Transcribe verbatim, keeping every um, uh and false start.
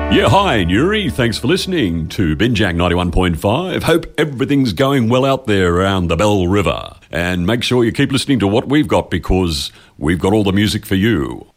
Yeah, hi, Nuri. Thanks for listening to Binjang ninety-one point five. Hope everything's going well out there around the Bell River. And make sure you keep listening to what we've got because we've got all the music for you.